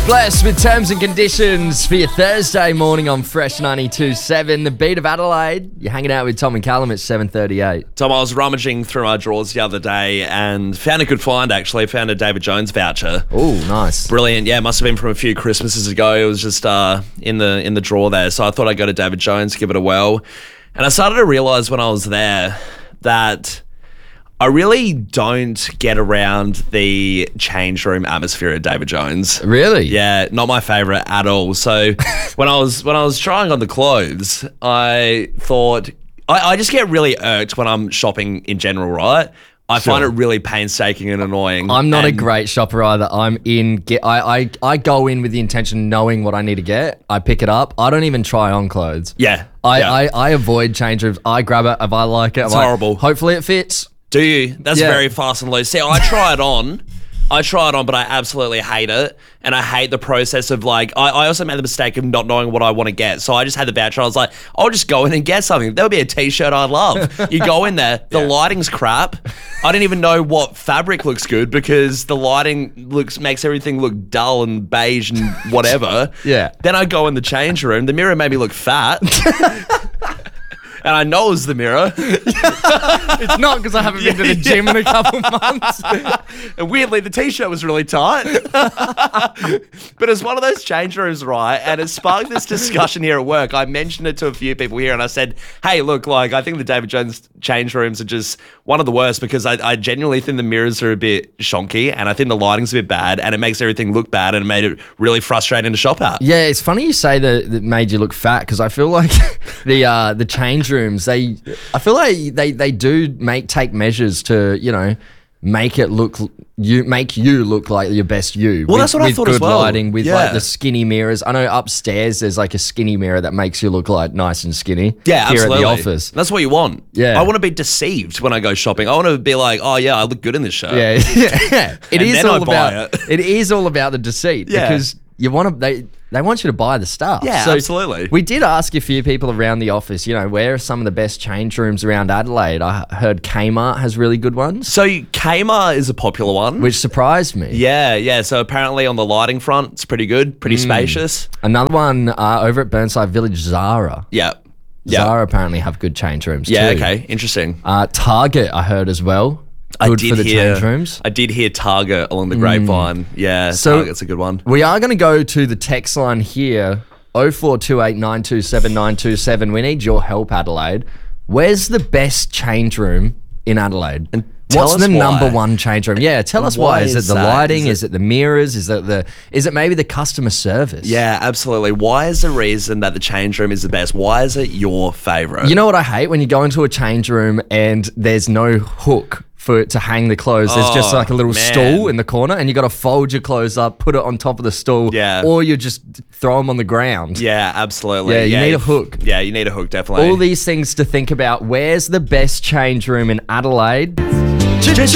Bless with terms and conditions for your Thursday morning on Fresh 92.7. The beat of Adelaide. You're hanging out with Tom and Callum at 7:38. Tom, I was rummaging through my drawers the other day and found a good find, actually. Found a David Jones voucher. Oh, nice. Brilliant. Yeah, it must have been from a few Christmases ago. It was just in the drawer there. So I thought I'd go to David Jones, give it a whirl. And I started to realise when I was there that I really don't get around the change room atmosphere at David Jones. Really? Yeah, not my favourite at all. So when I was trying on the clothes, I thought I just get really irked when I'm shopping in general, right? I find it really painstaking and annoying. I'm not a great shopper either. I go in with the intention knowing what I need to get. I pick it up. I don't even try on clothes. Yeah. I avoid change rooms. I grab it if I like it. It's horrible. Hopefully it fits. Do you? That's very fast and loose. See, I try it on, but I absolutely hate it. And I hate the process of I also made the mistake of not knowing what I want to get. So I just had the voucher. I was like, I'll just go in and get something. There would be a t-shirt I'd love. You go in there, the lighting's crap. I didn't even know what fabric looks good because the lighting makes everything look dull and beige and whatever. Yeah. Then I go in the change room. The mirror made me look fat. And I know it was the mirror. It's not because I haven't been to the gym in a couple months. And weirdly, the t-shirt was really tight. But it's one of those change rooms, right? And it sparked this discussion here at work. I mentioned it to a few people here and I said, hey, look, I think the David Jones change rooms are just one of the worst because I genuinely think the mirrors are a bit shonky and I think the lighting's a bit bad and it makes everything look bad and it made it really frustrating to shop at. Yeah, it's funny you say that made you look fat because I feel like the change rooms, I feel like they do take measures to, make you look like your best you. Well, that's what I thought as well. With good lighting, with the skinny mirrors. I know upstairs there's a skinny mirror that makes you look nice and skinny. Yeah, here absolutely. At the office. That's what you want. Yeah. I want to be deceived when I go shopping. I want to be like, oh yeah, I look good in this shirt. Yeah. It is all about the deceit because you want to. They want you to buy the stuff. Yeah, so absolutely. We did ask a few people around the office, where are some of the best change rooms around Adelaide? I heard Kmart has really good ones. So Kmart is a popular one. Which surprised me. Yeah. So apparently on the lighting front, it's pretty good, pretty spacious. Another one over at Burnside Village, Zara. Yeah. Zara apparently have good change rooms too. Okay, interesting. Target, I heard as well. Good for the change rooms. I did hear Target along the grapevine. Yeah, so Target's a good one. We are going to go to the text line here, 0428 927 927. We need your help, Adelaide. Where's the best change room in Adelaide? And what's the number one change room? Yeah, tell us why. Is it the lighting? Is it the mirrors? Is it maybe the customer service? Yeah, absolutely. Why is the reason that the change room is the best? Why is it your favourite? You know what I hate? When you go into a change room and there's no hook to hang the clothes. There's just a little stool in the corner and you got to fold your clothes up, put it on top of the stool, or you just throw them on the ground. Yeah, absolutely. Yeah, you need a hook. Yeah, you need a hook, definitely. All these things to think about. Where's the best change room in Adelaide? Change